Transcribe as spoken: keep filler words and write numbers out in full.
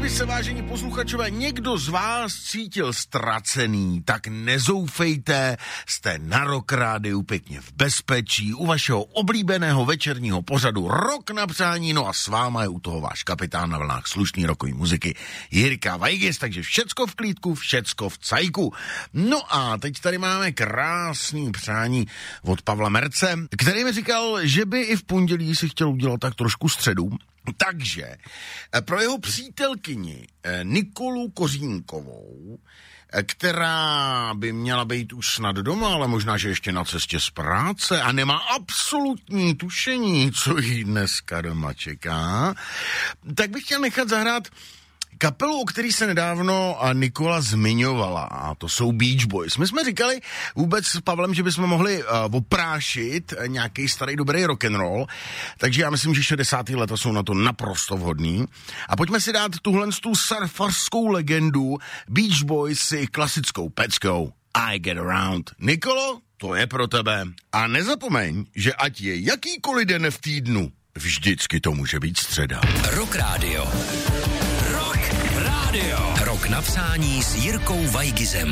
by se, vážení posluchačové, někdo z vás cítil ztracený, tak nezoufejte, jste na Rock Rádiu pěkně v bezpečí, u vašeho oblíbeného večerního pořadu Rock na přání, no a s váma je u toho váš kapitán na vlnách slušný rockový muziky Jirka Weigis, takže všecko v klídku, všecko v cajku. No a teď tady máme krásný přání od Pavla Merce, který mi říkal, že by i v pondělí si chtěl udělat tak trošku středu. Takže pro jeho přítelkyni Nikolu Kořínkovou, která by měla být už snad doma, ale možná, že ještě na cestě z práce a nemá absolutní tušení, co jí dneska doma čeká, tak bych chtěl nechat zahrát kapelu, o který se nedávno Nikola zmiňovala, a to jsou Beach Boys. My jsme říkali vůbec s Pavlem, že bychom mohli uh, oprášit nějaký starý dobrý rock'n'roll, takže já myslím, že šedesátá léta jsou na to naprosto vhodný. A pojďme si dát tuhle tu surfarskou legendu Beach Boys si klasickou peckou I Get Around. Nikolo, to je pro tebe. A nezapomeň, že ať je jakýkoliv den v týdnu, vždycky to může být středa. Rock Radio. Rock Radio. Rock na přání s Jirkou Weigisem.